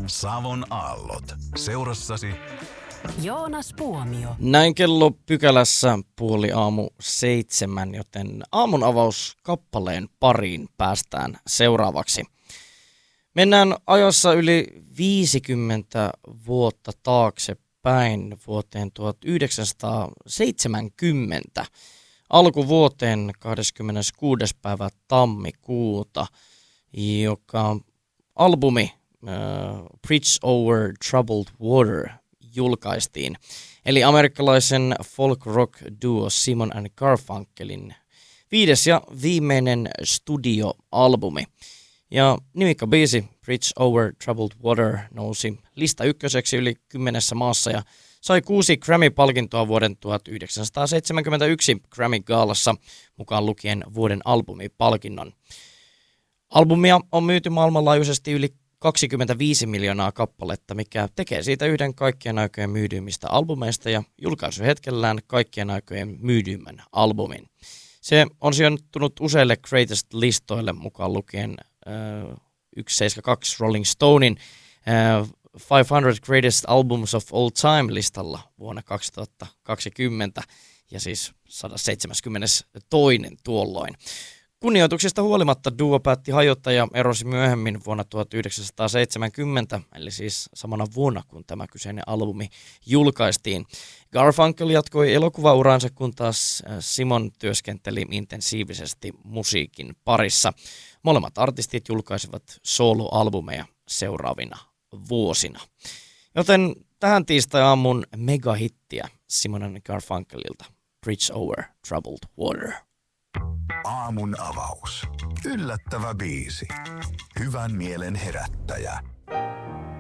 Savon aallot. Seurassasi Joonas Puomio. Näin kello pykälässä 6:30, joten aamun avaus kappaleen pariin päästään seuraavaksi. Mennään ajassa yli 50 vuotta taaksepäin vuoteen 1970. Alkuvuoteen 26. päivä tammikuuta, joka albumi Bridge Over Troubled Water julkaistiin. Eli amerikkalaisen folk rock duo Simon and Garfunkelin 5. ja viimeinen studioalbumi. Ja nimikkobiisi Bridge Over Troubled Water nousi lista ykköseksi yli 10 maassa ja sai 6 Grammy-palkintoa vuoden 1971 Grammy-gaalassa, mukaan lukien vuoden albumipalkinnon. Albumia on myyty maailmanlaajuisesti yli 25 miljoonaa kappaletta, mikä tekee siitä yhden kaikkien aikojen myydyimmistä albumeista ja julkaisuhetkellään kaikkien aikojen myydyimmän albumin. Se on sijoittunut useille Greatest-listoille, mukaan lukien 172 Rolling Stonein 500 Greatest Albums of All Time -listalla vuonna 2020 ja siis 172. tuolloin. Kunnioituksista huolimatta duo päätti hajottaa ja erosi myöhemmin vuonna 1970, eli siis samana vuonna kun tämä kyseinen albumi julkaistiin. Garfunkel jatkoi elokuvauransa, kun taas Simon työskenteli intensiivisesti musiikin parissa. Molemmat artistit julkaisivat soloalbumeja seuraavina vuosina. Joten tähän tiistai-aamun megahittiä Simon and Garfunkelilta, Bridge Over Troubled Water. aamun avaus. Yllättävä biisi. Hyvän mielen herättäjä.